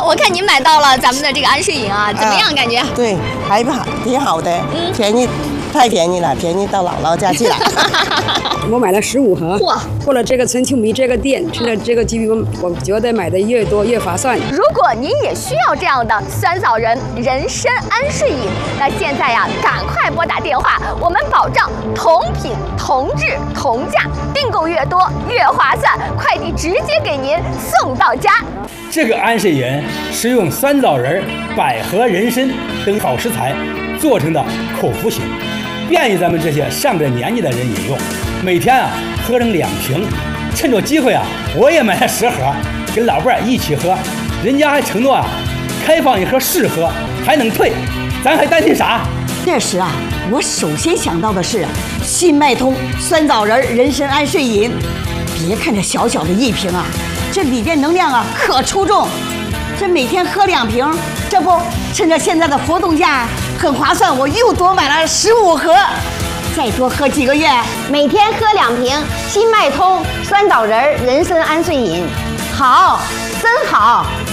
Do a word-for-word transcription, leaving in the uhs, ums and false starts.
我看您买到了咱们的这个安睡饮啊，怎么样？感觉？ 啊、对，还好，挺好的，嗯、便宜，太便宜了，便宜到姥姥家去了。 我买了十五盒，嚯！过了这个春秋米这个店，吃了这个鸡饼，我觉得买的越多越划算。 如果您也需要这样的酸枣仁人参安睡饮，那现在呀，赶快拨打电话，我们保障同品同质同价，订购越多越划算，快递直接给您送到家。 这个安睡饮是用酸枣仁、百合、人参等好食材做成的口服型，便于咱们这些上了年纪的人饮用。每天啊喝上两瓶，趁着机会啊，我也买了十盒，跟老伴儿一起喝。人家还承诺啊，开放一盒试喝，还能退，咱还担心啥？ 这时啊，我首先想到的是新脉通酸枣仁人参安睡饮。别看这小小的一瓶啊，这里边能量啊可出众。这每天喝两瓶，这不趁着现在的活动价很划算，我又多买了十五盒。再多喝几个月， 每天喝两瓶新脉通酸枣仁人参安睡饮，好，真好。